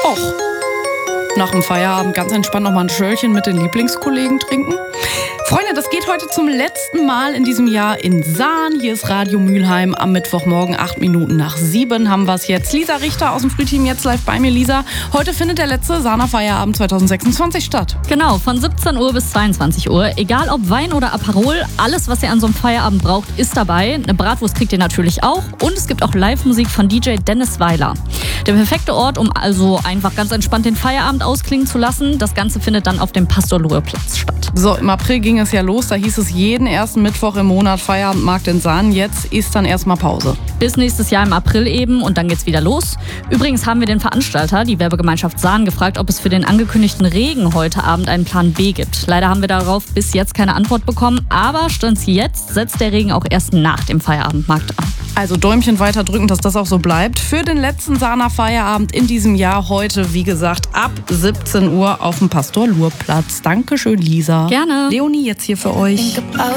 Och, nach dem Feierabend ganz entspannt noch mal ein Schörlchen mit den Lieblingskollegen trinken. Freunde, das geht heute zum letzten Mal in diesem Jahr in Sahn. Hier ist Radio Mülheim am Mittwochmorgen, 7:08 haben wir es jetzt. Lisa Richter aus dem Frühteam jetzt live bei mir. Lisa, heute findet der letzte Sahner Feierabend 2026 statt. Genau, von 17 Uhr bis 22 Uhr. Egal ob Wein oder Aperol, alles, was ihr an so einem Feierabend braucht, ist dabei. Eine Bratwurst kriegt ihr natürlich auch. Und es gibt auch Live-Musik von DJ Dennis Weiler. Der perfekte Ort, um also einfach ganz entspannt den Feierabend ausklingen zu lassen. Das Ganze findet dann auf dem Pastor-Lohe-Platz statt. So, im April ging es ja los. Da hieß es jeden ersten Mittwoch im Monat Feierabendmarkt in Sahn. Jetzt ist dann erstmal Pause. Bis nächstes Jahr im April eben und dann geht's wieder los. Übrigens haben wir den Veranstalter, die Werbegemeinschaft Sahn, gefragt, ob es für den angekündigten Regen heute Abend einen Plan B gibt. Leider haben wir darauf bis jetzt keine Antwort bekommen, aber Stand jetzt setzt der Regen auch erst nach dem Feierabendmarkt an. Also Däumchen weiter drücken, dass das auch so bleibt. Für den letzten Sahner Feierabend in diesem Jahr heute, wie gesagt, ab 17 Uhr auf dem Pastor-Lohe-Platz. Dankeschön, Lisa. Gerne. Leonie jetzt hier für euch.